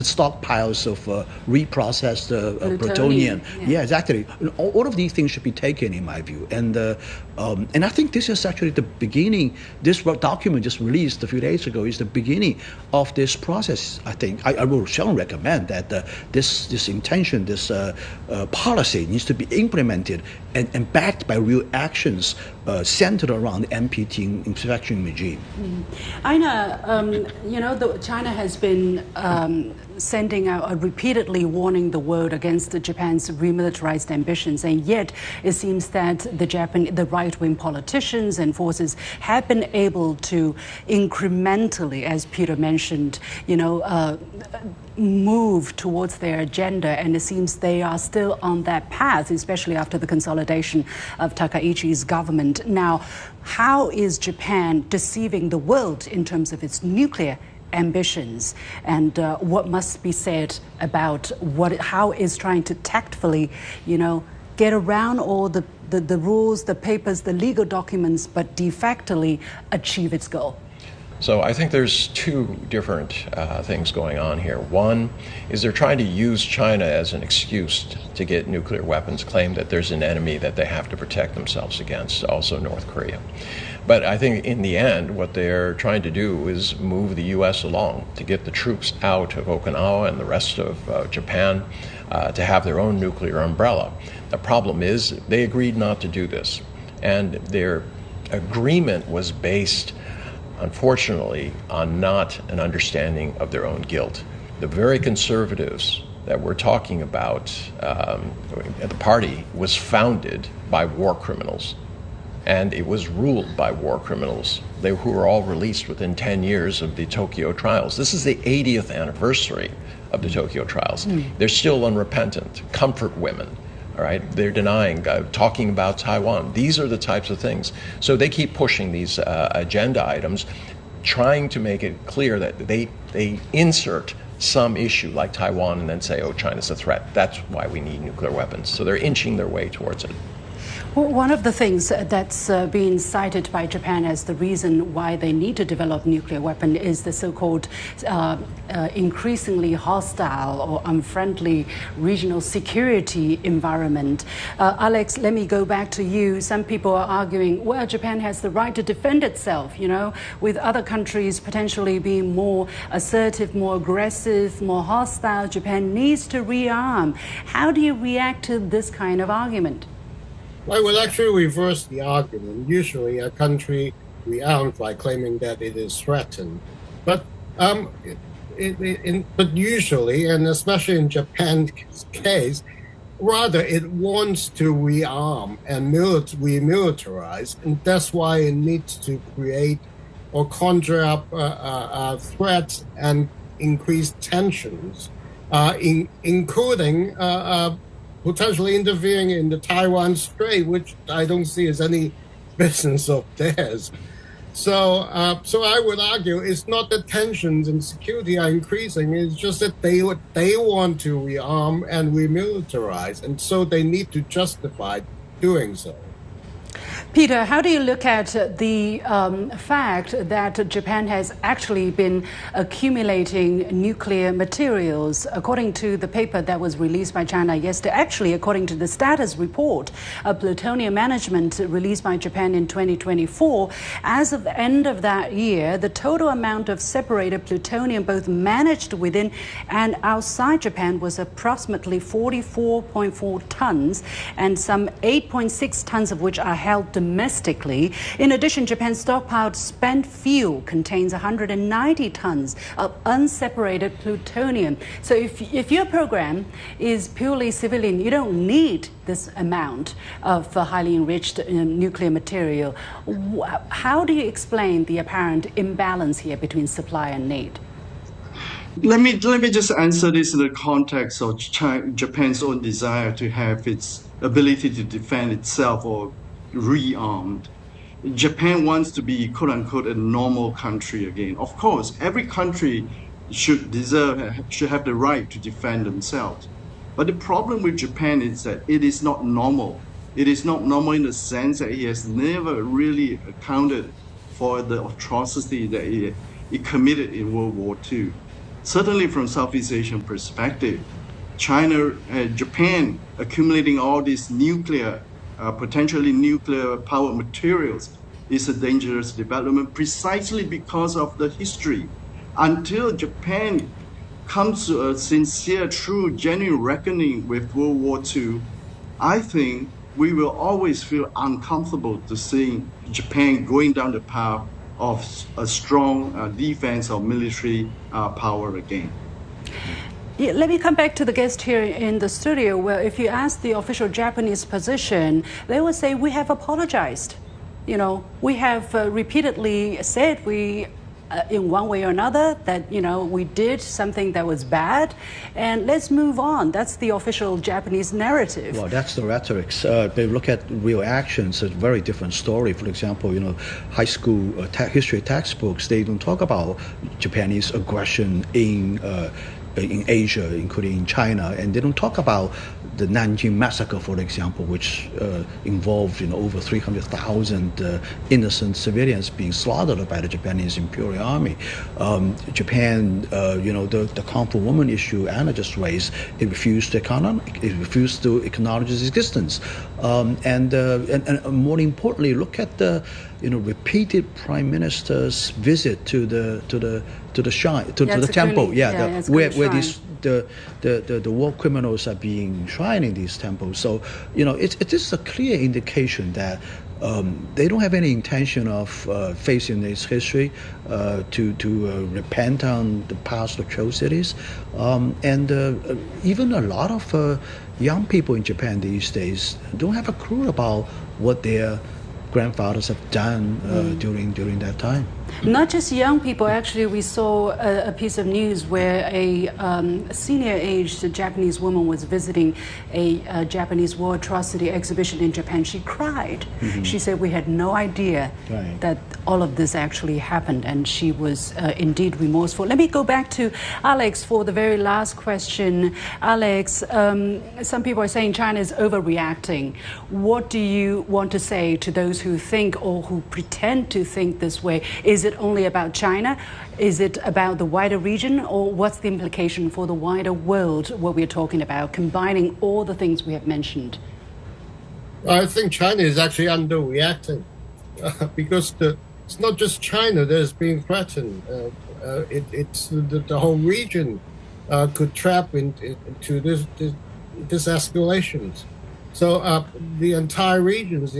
stockpiles of reprocessed plutonium. Yeah, exactly. All of these things should be taken, in my view. And I think this is actually the beginning. This document just released a few days ago is the beginning of this process. I think I will strongly recommend that this intention, this policy needs to be implemented and backed by real actions centered around the NPT inspection regime. Aina, China has been sending out repeatedly warning the world against Japan's remilitarized ambitions, and yet it seems that the right-wing politicians and forces have been able to incrementally, as Peter mentioned, move towards their agenda, and it seems they are still on that path, especially after the consolidation of Takaichi's government. Now, how is Japan deceiving the world in terms of its nuclear ambitions, and what must be said about how it's trying to tactfully, get around all the rules, the papers, the legal documents, but de facto achieve its goal? So I think there's two different things going on here. One is they're trying to use China as an excuse to get nuclear weapons, claim that there's an enemy that they have to protect themselves against, also North Korea. But I think in the end, what they're trying to do is move the U.S. along to get the troops out of Okinawa and the rest of Japan to have their own nuclear umbrella. The problem is they agreed not to do this. And their agreement was based, unfortunately, on not an understanding of their own guilt. The very conservatives that we're talking about at the party was founded by war criminals. And it was ruled by war criminals who were all released within 10 years of the Tokyo trials. This is the 80th anniversary of the Tokyo trials. They're still unrepentant, comfort women. All right, they're denying, talking about Taiwan. These are the types of things. So they keep pushing these agenda items, trying to make it clear that they insert some issue like Taiwan and then say, oh, China's a threat. That's why we need nuclear weapons. So they're inching their way towards it. Well, one of the things that's being cited by Japan as the reason why they need to develop nuclear weapon is the so-called increasingly hostile or unfriendly regional security environment. Alex, let me go back to you. Some people are arguing, well, Japan has the right to defend itself, with other countries potentially being more assertive, more aggressive, more hostile. Japan needs to rearm. How do you react to this kind of argument? I would actually reverse the argument. Usually a country rearms by claiming that it is threatened. But usually, and especially in Japan's case, rather it wants to rearm and remilitarize, and that's why it needs to create or conjure up threats and increase tensions, including potentially interfering in the Taiwan Strait, which I don't see as any business of theirs. So I would argue it's not that tensions and security are increasing, it's just that they want to rearm and remilitarize, and so they need to justify doing so. Peter, how do you look at the fact that Japan has actually been accumulating nuclear materials? According to the paper that was released by China yesterday, actually according to the status report of plutonium management released by Japan in 2024, as of the end of that year, the total amount of separated plutonium both managed within and outside Japan was approximately 44.4 tons, and some 8.6 tons of which are held domestically. In addition, Japan's stockpiled spent fuel contains 190 tons of unseparated plutonium. So if your program is purely civilian, you don't need this amount of highly enriched nuclear material. How do you explain the apparent imbalance here between supply and need? Let me just answer this in the context of Japan's own desire to have its ability to defend itself or rearmed. Japan wants to be, quote unquote, a normal country again. Of course, every country should have the right to defend themselves. But the problem with Japan is that it is not normal. It is not normal in the sense that it has never really accounted for the atrocity that it committed in World War II. certainly from Southeast Asian perspective, Japan accumulating all these potentially nuclear power materials is a dangerous development precisely because of the history. Until Japan comes to a sincere, true, genuine reckoning with World War II, I think we will always feel uncomfortable to seeing Japan going down the path of a strong defense or military power again. Yeah, let me come back to the guest here in the studio, where if you ask the official Japanese position, they will say, we have apologized. You know, we have repeatedly said in one way or another that, we did something that was bad, and let's move on. That's the official Japanese narrative. Well, that's the rhetoric. But look at real actions, it's a very different story. For example, high school history textbooks, they don't talk about Japanese aggression in Asia, including China, and they don't talk about the Nanjing massacre, for example, which involved over 300,000 innocent civilians being slaughtered by the Japanese Imperial Army. Japan, the Kung Fu woman issue Anna just raised, it refused to acknowledge its existence, and more importantly, look at the repeated prime minister's visit to the shrine, to the temple, where these the war criminals are being tried in these temples. So it is a clear indication that they don't have any intention of facing this history, to repent on the past atrocities, and even a lot of young people in Japan these days don't have a clue about what their grandfathers have done during that time. Not just young people. Actually, we saw a piece of news where a senior-aged Japanese woman was visiting a Japanese war atrocity exhibition in Japan. She cried. Mm-hmm. She said, we had no idea that all of this actually happened, and she was indeed remorseful. Let me go back to Alex for the very last question. Alex, some people are saying China is overreacting. What do you want to say to those who think or who pretend to think this way? Is it only about China? Is it about the wider region? Or what's the implication for the wider world, what we're talking about, combining all the things we have mentioned? I think China is actually underreacting because it's not just China that is being threatened. It's the whole region could trap into this escalations. So the entire regions,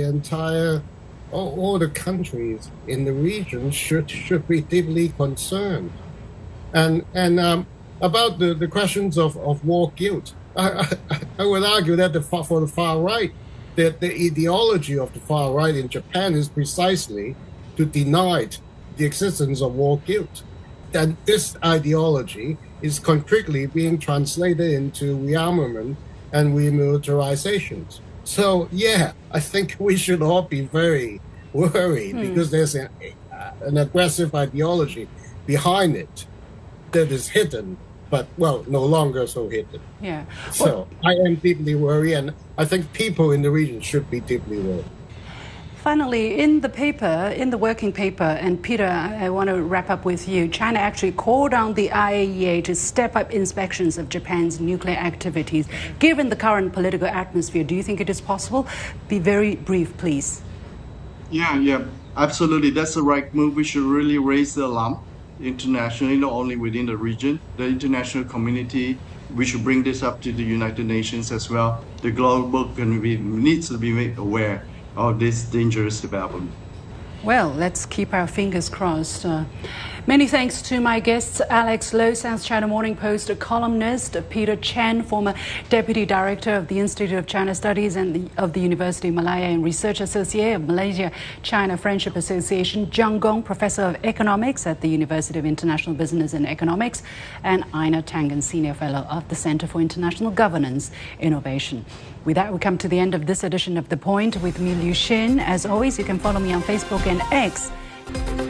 all the countries in the region should be deeply concerned. And about the questions of war guilt, I would argue that for the far right, the ideology of the far right in Japan is precisely to deny the existence of war guilt. And this ideology is concretely being translated into rearmament and remilitarizations. So, I think we should all be very worried because there's an aggressive ideology behind it that is hidden, but, no longer so hidden. Yeah. So I am deeply worried, and I think people in the region should be deeply worried. Finally, in the working paper, and Peter, I want to wrap up with you. China actually called on the IAEA to step up inspections of Japan's nuclear activities. Given the current political atmosphere, do you think it is possible? Be very brief, please. Yeah, absolutely. That's the right move. We should really raise the alarm internationally, not only within the region, the international community. We should bring this up to the United Nations as well. The global community needs to be made aware of this dangerous development. Well, let's keep our fingers crossed. Many thanks to my guests, Alex Loh, South China Morning Post columnist, Peter Chen, former Deputy Director of the Institute of China Studies and of the University of Malaya and Research Associate of Malaysia-China Friendship Association, Zhang Gong, Professor of Economics at the University of International Business and Economics, and Ina Tangen, Senior Fellow of the Center for International Governance Innovation. With that, we come to the end of this edition of The Point with me, Liu Xin. As always, you can follow me on Facebook and X.